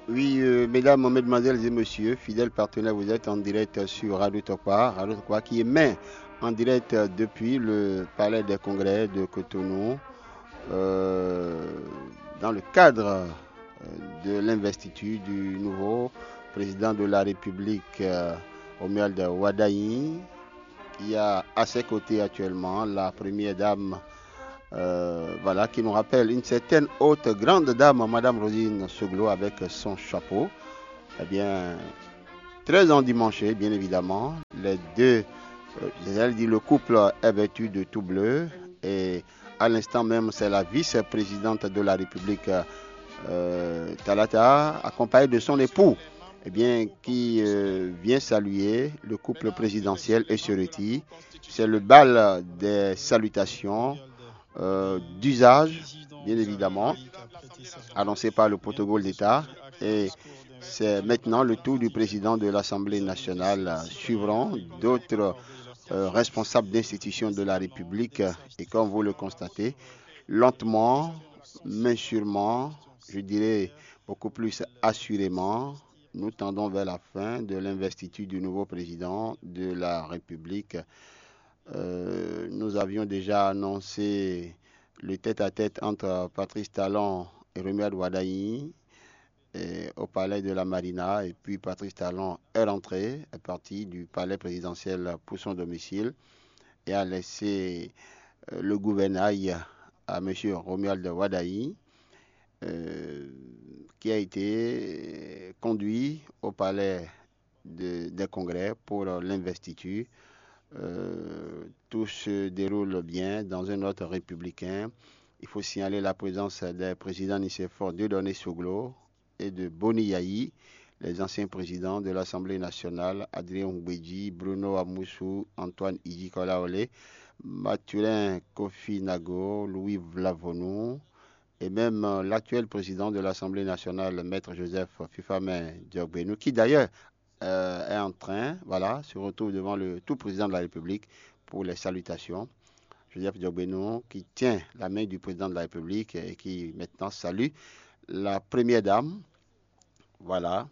Oui, mesdames, mesdemoiselles et messieurs, fidèles partenaires, vous êtes en direct sur Radio Tokpa qui émet en direct depuis le Palais des Congrès de Cotonou, euh, dans le cadre de l'investiture du nouveau président de la République, Omiald Wadaï, qui a à ses côtés actuellement la première dame, voilà, qui nous rappelle une certaine haute grande dame, Madame Rosine Soglo, avec son chapeau. Eh bien, très endimanché, bien évidemment. Les deux, elle dit le couple est vêtu de tout bleu. Et à l'instant même, c'est la vice-présidente de la République, Talata, accompagnée de son époux, eh bien, qui vient saluer le couple présidentiel et se retire. C'est le bal des salutations d'usage, bien évidemment, annoncé par le protocole d'État. Et c'est maintenant le tour du président de l'Assemblée nationale. Suivront d'autres responsables d'institutions de la République. Et comme vous le constatez, lentement, mais sûrement, je dirais beaucoup plus assurément, nous tendons vers la fin de l'investiture du nouveau président de la République. Nous avions déjà annoncé le tête-à-tête entre Patrice Talon et Remiad Wadaï au palais de la Marina. Et puis Patrice Talon est rentré, est parti du palais présidentiel pour son domicile et a laissé le gouvernail à M. Romuald Wadaï, euh, qui a été conduit au palais des congrès pour l'investiture. Tout se déroule bien dans un ordre républicain. Il faut signaler la présence des présidents Nicéphore Dieudonné Soglo et de Boni Yahi, les anciens présidents de l'Assemblée nationale, Adrien Oubedji, Bruno Amoussou, Antoine Iji Kolaole, Mathurin Kofi Nago, Louis Vlavonou, et même l'actuel président de l'Assemblée nationale, Maître Joseph Fifamé Diogbenou, qui d'ailleurs est en train, voilà, se retrouve devant le tout président de la République pour les salutations. Joseph Diogbenou, qui tient la main du président de la République et qui maintenant salue la première dame. Voilà,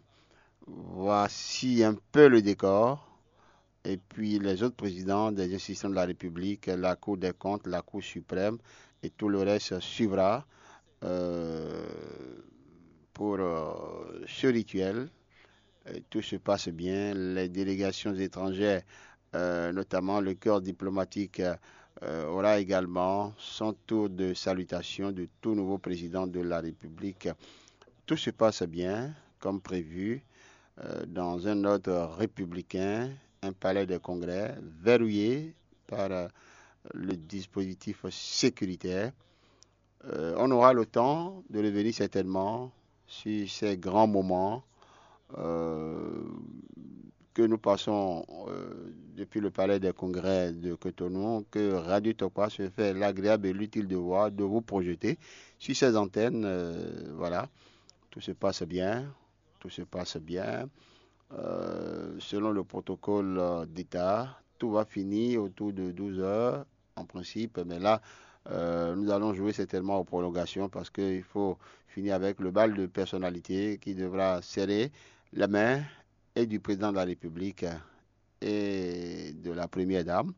voici un peu le décor. Et puis les autres présidents des institutions de la République, la Cour des comptes, la Cour suprême et tout le reste suivra euh, pour ce rituel. Tout se passe bien. Les délégations étrangères, notamment le corps diplomatique, aura également son tour de salutation de tout nouveau président de la République. Tout se passe bien, comme prévu, dans un ordre républicain, un palais de congrès verrouillé par le dispositif sécuritaire. On aura le temps de revenir certainement sur ces grands moments euh, que nous passons depuis le palais des congrès de Cotonou, que Radio Tokpa se fait l'agréable et l'utile devoir de vous projeter sur ces antennes. Voilà, tout se passe bien, tout se passe bien. Selon le protocole d'État, tout va finir autour de 12 heures en principe, mais là, nous allons jouer certainement aux prolongations parce qu'il faut finir avec le bal de personnalité qui devra serrer la main et du président de la République et de la première dame.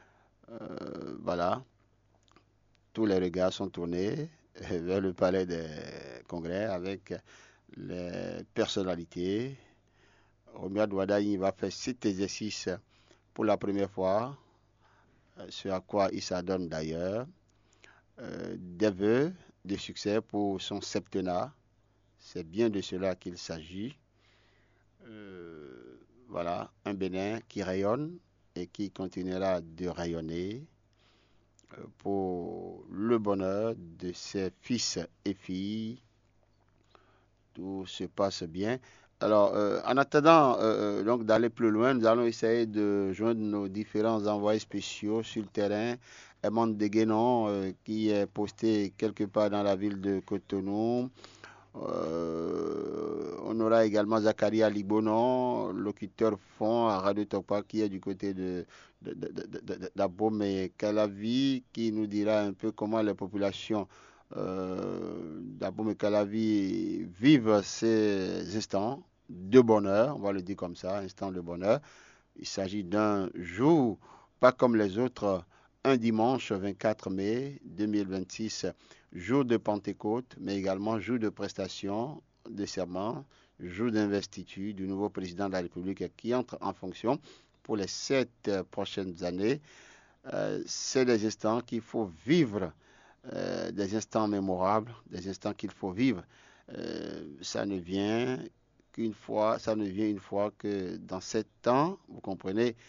Voilà, tous les regards sont tournés vers le palais des congrès avec les personnalités. Romuald Wadaï va faire cet exercice pour la première fois, ce à quoi il s'adonne d'ailleurs. Des vœux de succès pour son septennat. C'est bien de cela qu'il s'agit. Voilà, un Bénin qui rayonne et qui continuera de rayonner pour le bonheur de ses fils et filles. Tout se passe bien. Alors, en attendant donc d'aller plus loin, nous allons essayer de joindre nos différents envoyés spéciaux sur le terrain. Edmond Deguenon, qui est posté quelque part dans la ville de Cotonou. On aura également Zakaria Libonon, locuteur fond à Radio Topa, qui est du côté d'Abom et Calavi, qui nous dira un peu comment les populations Dabo Mekalavi vive ces instants de bonheur, on va le dire comme ça, instant de bonheur. Il s'agit d'un jour, pas comme les autres, un dimanche 24 mai 2026, jour de Pentecôte, mais également jour de prestation de serment, jour d'investiture du nouveau président de la République qui entre en fonction pour les 7 prochaines années. C'est des instants qu'il faut vivre, des instants mémorables, des instants qu'il faut vivre. Ça ne vient qu'une fois, ça ne vient une fois que dans 7 ans, vous comprenez,